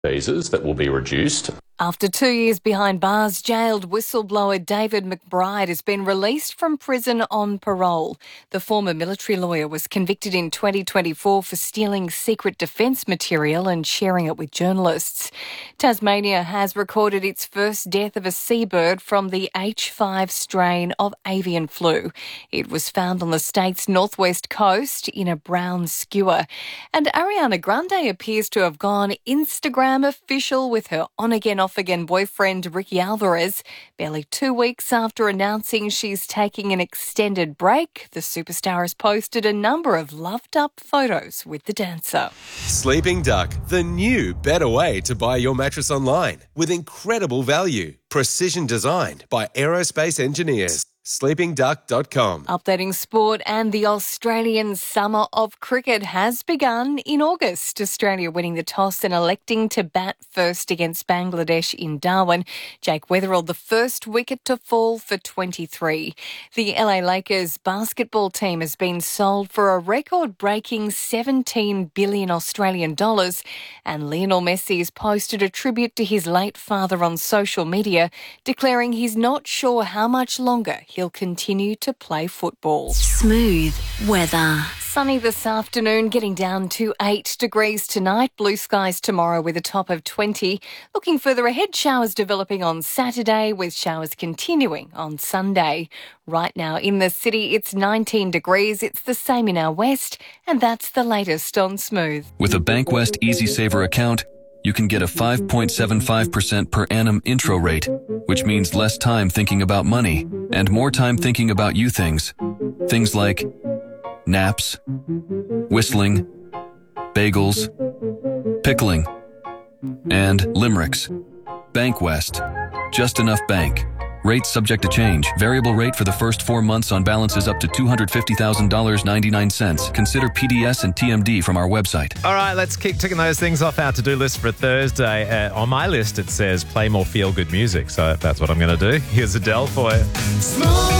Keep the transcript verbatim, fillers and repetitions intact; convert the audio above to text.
visas that will be reduced. After two years behind bars, jailed whistleblower David McBride has been released from prison on parole. The former military lawyer was convicted in twenty twenty-four for stealing secret defence material and sharing it with journalists. Tasmania has recorded its first death of a seabird from the H five strain of avian flu. It was found on the state's northwest coast in a brown skewer. And Ariana Grande appears to have gone Instagram official with her on-again, off-again boyfriend Ricky Alvarez. Barely two weeks after announcing she's taking an extended break, the superstar has posted a number of loved-up photos with the dancer. Sleeping Duck, the new, better way to buy your mattress online with incredible value. Precision designed by aerospace engineers. sleeping duck dot com. Updating sport, and the Australian summer of cricket has begun in August. Australia winning the toss and electing to bat first against Bangladesh in Darwin. Jake Weatherall, the first wicket to fall for twenty-three. The L A Lakers basketball team has been sold for a record-breaking seventeen billion Australian dollars, and Lionel Messi has posted a tribute to his late father on social media, declaring he's not sure how much longer he'll continue to play football. Smooth weather. Sunny this afternoon, getting down to eight degrees tonight. Blue skies tomorrow with a top of twenty. Looking further ahead, showers developing on Saturday with showers continuing on Sunday. Right now in the city, it's nineteen degrees. It's the same in our west, and that's the latest on Smooth. With a Bankwest Easy Saver account, you can get a five point seven five percent per annum intro rate, which means less time thinking about money and more time thinking about you things. Things like naps, whistling, bagels, pickling, and limericks. Bankwest. Just enough bank. Rates subject to change. Variable rate for the first four months on balances up to two hundred fifty thousand dollars and ninety-nine cents. Consider P D S and T M D from our website. All right, let's keep ticking those things off our to-do list for Thursday. Uh, on my list, it says play more feel-good music, so that's what I'm going to do. Here's Adele for you.